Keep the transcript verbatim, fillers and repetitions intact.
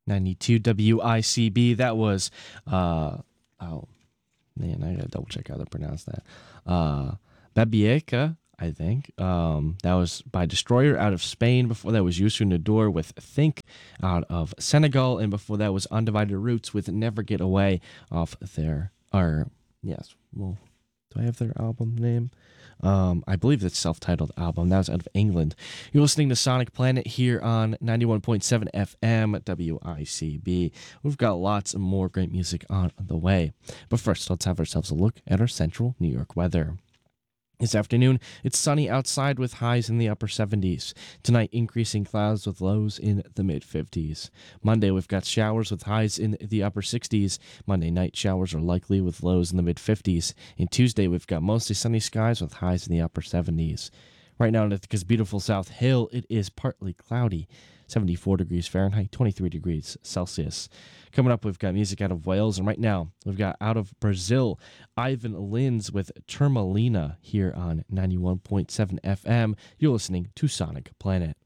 ninety-two W I C B. That was, uh, oh, man, I gotta double check how to pronounce that. Uh, Babieca, I think. Um, that was by Destroyer out of Spain. Before that was Youssou N'Dour with Think out of Senegal. And before that was Undivided Roots with Never Get Away off their, or, yes, well, do I have their album name? Um, I believe it's self-titled album. That was out of England. You're listening to Sonic Planet here on ninety-one point seven F M W I C B. We've got lots more great music on the way. But first, let's have ourselves a look at our central New York weather. This afternoon, it's sunny outside with highs in the upper seventies. Tonight, increasing clouds with lows in the mid-fifties. Monday, we've got showers with highs in the upper sixties. Monday night, showers are likely with lows in the mid-fifties. And Tuesday, we've got mostly sunny skies with highs in the upper seventies. Right now in Ithaca's beautiful South Hill, it is partly cloudy. seventy-four degrees Fahrenheit, twenty-three degrees Celsius. Coming up, we've got music out of Wales, and right now, we've got out of Brazil, Ivan Lins with Turmalina here on ninety-one point seven F M. You're listening to Sonic Planet.